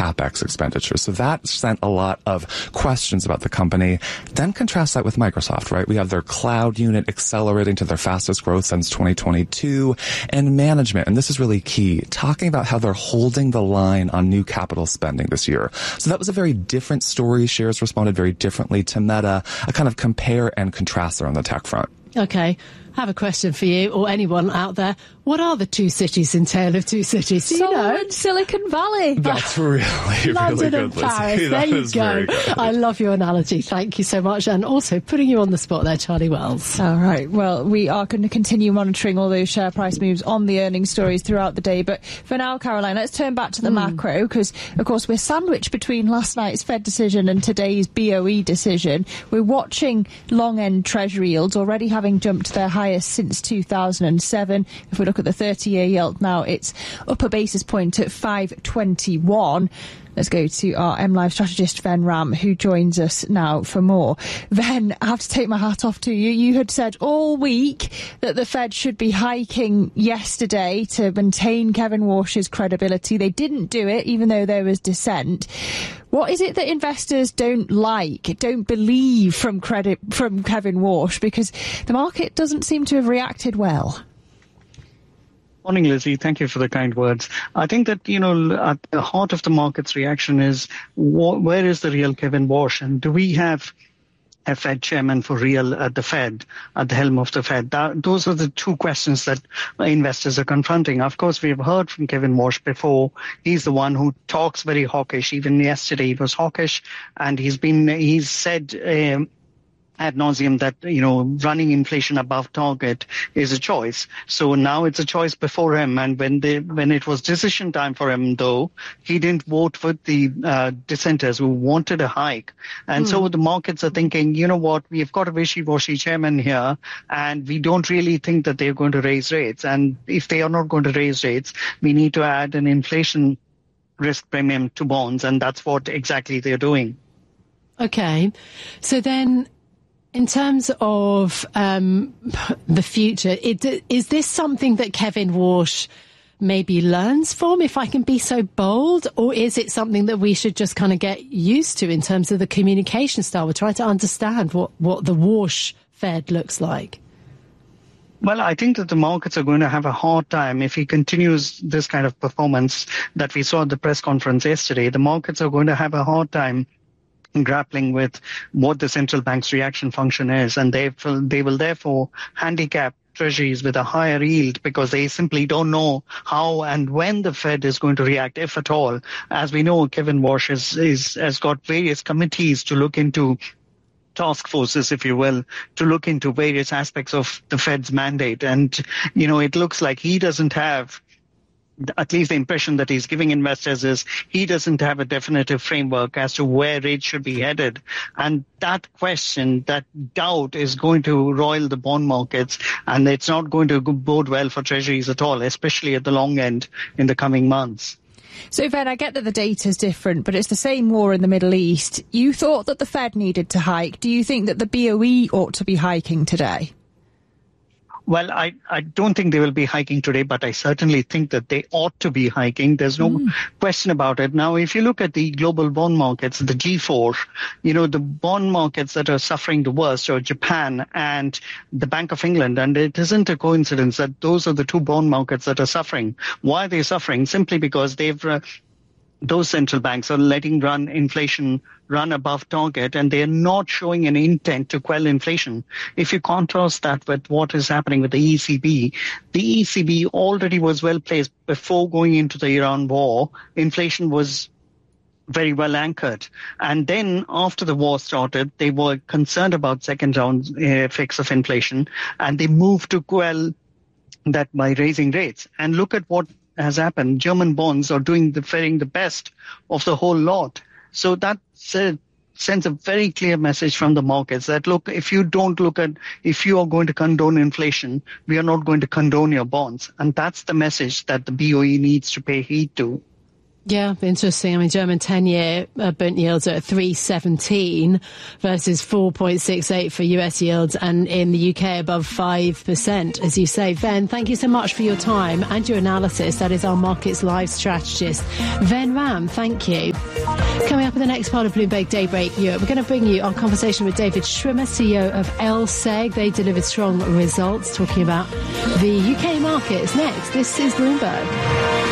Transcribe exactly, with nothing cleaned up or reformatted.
CapEx expenditures. So that sent a lot of questions about the company. Then contrast that with Microsoft, right? We have their cloud unit accelerating to their fastest growth since twenty twenty-two, and management, and this is really key, talking about how they're holding the line on new capital spending this year. So that was a very different story. Shares responded very differently to Meta, a kind of compare and contrast there on the tech front. Okay. I have a question for you, or anyone out there. What are the two cities in Tale of Two Cities? Do you Seoul know? and Silicon Valley. That's really, really London good, and Paris. Lizzie. There you is go. I love your analogy. Thank you so much. And also putting you on the spot there, Charlie Wells. All right. Well, we are going to continue monitoring all those share price moves on the earnings stories throughout the day. But for now, Caroline, let's turn back to the mm. macro, because, of course, we're sandwiched between last night's Fed decision and today's B O E decision. We're watching long-end Treasury yields already having jumped to their highest since two thousand seven. If we look at the thirty-year yield now, it's up a basis point at five twenty-one. Let's go to our M Live strategist, Ven Ram, who joins us now for more. Ven, I have to take my hat off to you. You had said all week that the Fed should be hiking yesterday to maintain Kevin Warsh's credibility. They didn't do it, even though there was dissent. What is it that investors don't like, don't believe from credit from Kevin Warsh? Because the market doesn't seem to have reacted well. Morning, Lizzie. Thank you for the kind words. I think that, you know, at the heart of the market's reaction is wh- where is the real Kevin Warsh? And do we have a Fed chairman for real at the Fed, at the helm of the Fed? That, those are the two questions that investors are confronting. Of course, we've heard from Kevin Warsh before. He's the one who talks very hawkish. Even yesterday he was hawkish, and he's been, he's said, um, ad nauseum that, you know, running inflation above target is a choice. So now it's a choice before him. And when they, when it was decision time for him, though, he didn't vote with the uh, dissenters who wanted a hike. And mm. so the markets are thinking, you know what, we've got a wishy-washy chairman here, and we don't really think that they're going to raise rates. And if they are not going to raise rates, we need to add an inflation risk premium to bonds. And that's what exactly they're doing. Okay. So then, in terms of um, the future, it, is this something that Kevin Warsh maybe learns from, if I can be so bold, or is it something that we should just kind of get used to in terms of the communication style? We're trying to understand what, what the Warsh Fed looks like. Well, I think that the markets are going to have a hard time if he continues this kind of performance that we saw at the press conference yesterday. The markets are going to have a hard time grappling with what the central bank's reaction function is, and they will, they will therefore handicap treasuries with a higher yield because they simply don't know how and when the Fed is going to react, if at all. As we know, Kevin Warsh is, is, has got various committees to look into, task forces, if you will, to look into various aspects of the Fed's mandate. And, you know, it looks like he doesn't have, at least the impression that he's giving investors is he doesn't have a definitive framework as to where rates should be headed. And that question, that doubt is going to roil the bond markets, and it's not going to bode well for treasuries at all, especially at the long end in the coming months. So, Ven, I get that the data is different, but it's the same war in the Middle East. You thought that the Fed needed to hike. Do you think that the B O E ought to be hiking today? Well, I, I don't think they will be hiking today, but I certainly think that they ought to be hiking. There's no mm. question about it. Now, if you look at the global bond markets, the G four, you know, the bond markets that are suffering the worst are Japan and the Bank of England. And it isn't a coincidence that those are the two bond markets that are suffering. Why are they suffering? Simply because they've... Uh, those central banks are letting run inflation run above target, and they are not showing an intent to quell inflation. If you contrast that with what is happening with the E C B, the E C B already was well placed before going into the Iran war. Inflation was very well anchored. And then after the war started, they were concerned about second round uh, effects of inflation, and they moved to quell that by raising rates. And look at what has happened. German bonds are doing the faring the best of the whole lot. So that uh, sends a very clear message from the markets that, look, if you don't look at, if you are going to condone inflation, we are not going to condone your bonds. And that's the message that the B O E needs to pay heed to. Yeah, interesting. I mean, German ten-year uh, bond yields are at three seventeen versus four point six eight for U S yields, and in the U K above five percent, as you say. Ven, thank you so much for your time and your analysis. That is our Markets Live strategist, Ven Ram. Thank you. Coming up in the next part of Bloomberg Daybreak Europe, we're going to bring you our conversation with David Schwimmer, C E O of L S E G. They delivered strong results, talking about the U K markets next. This is Bloomberg.